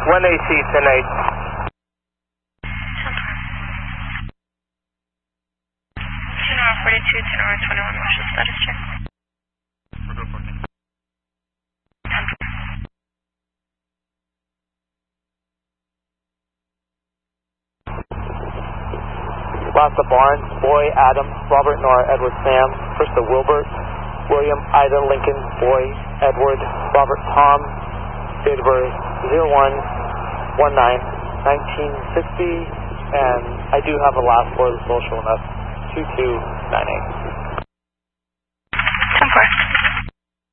1 AC, 10-8. Sonora 42, Sonora 21, Marshall status check. Lhasa Barnes, Boy, Adam, Robert, Nora, Edward, Sam, Krista, Wilbert, William, Ida, Lincoln, Boy, Edward, Robert, Tom, date of birth 01-19-1960, and I do have a last four of the social, and that's 2298.